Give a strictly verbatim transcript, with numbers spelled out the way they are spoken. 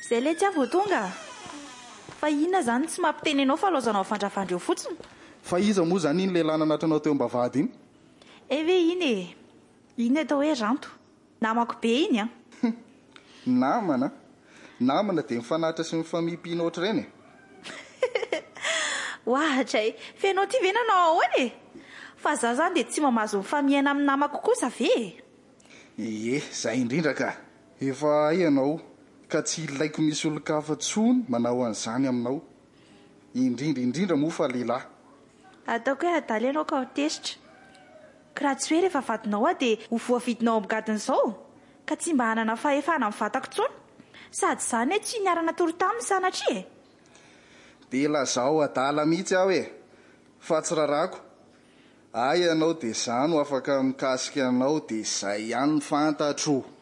Zay le tsy avo tonga. Fa inona zany tsy mampiteny anao fa laozanao fandrafandreo fotsiny. Fa iza moa zany iny lehilahy nanatranao teo ambavahady iny? Eve iny e. Iny atao hoe Ranto. Namako be iny a. Namana? Namana dia mifanatra sy mifamipina ohatr' ireny e. Ohatra e, fenao ty ve nanao ahoana e? Fa za zany dia tsy mamazo mifamihana amin'ny namako kosa ve? Ie, zay indrindra ka. Efa ay ianao, ka tsy ilaiko misy olon-kafa tsony manao an'izany aminao. Indrindra indrindra moa fa lehilahy. Ataoko hoe adaly ianao ka ho tesitra. Ka raha tsy hoe rehefa vadinao aho dia ho voavidinao amin'ny gadon'izao, ka tsy mba hanana fahefana amin'ny vatako tsony. Sady izany hoe tsy niarana tory taminy sanatria e. Dia lazao adala mihitsy aho e, fa tsy rarako. Ay ianao dia izany no afaka mikasika anao dia izay ihany ny fantatro.